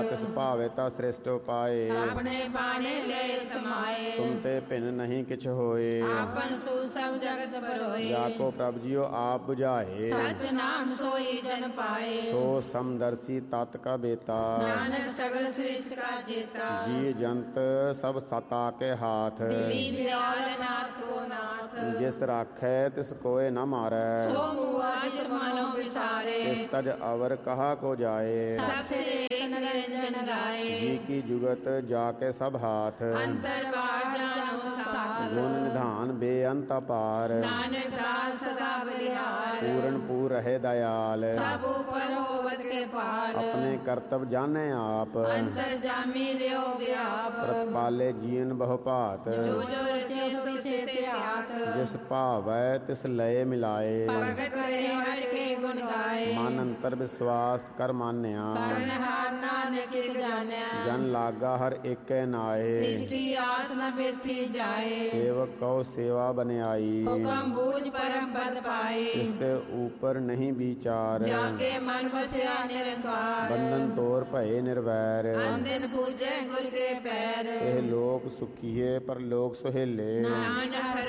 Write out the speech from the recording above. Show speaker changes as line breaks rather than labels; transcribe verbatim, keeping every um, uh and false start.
तिस भावे ता श्रेष्ठ उपाय
अपने पाने ले समाए
तुम ते भिन्न नहीं किछ होए
आपन सु सब जगत बरोए
जाको प्रभ जियो आप बुझाए
सच नाम सोई जन पाए
सो समदर्शी तत् का बेता
नानक सगल सृष्टि का जेता
जी जंत सब सता के हाथ
दीन दयाल नाथ को नाथ
जिस राखै तिस कोय न मारै
सो मुआ जिस मानो विसारे
तिस तज अवर कहा को जाए
सबसे एक निरंजन राय
जी की जुगत जाके सब हाथ
अंतर बार जानो साथ
गुण निधान बेअंत अपार
नानक दास सदा बलिहार
पूरन पूर रहे दयाल
सब ऊपर होवत कृपाल
अपने कर्तव्य जाने आप
अंतर जामी रियो व्याप
पाले जीवन बहुपात
जो जो रचे सो से हाथ
जिस भावै तिस लय मिलाए
भगत करे हर के गुण गाए
मन अंतर विश्वास कर मान्या
करण हार नानक एक जान्या
जन लागा हर एक नाए
तिसकी आस न बिरथी जाए
सेवक कौ सेवा बनियाई
हुक्म बूझ परम पद पाए
इसते ऊपर नहीं विचार
जाके मन बसया निरंकार
बंधन तोर भय निर्वैर
अंदिन पूजे गुर के पैर
ਇਹ ਲੋਕ ਸੁਖੀਏ ਪਰ ਲੋਕ ਸੁਹੇਲੇ
नानक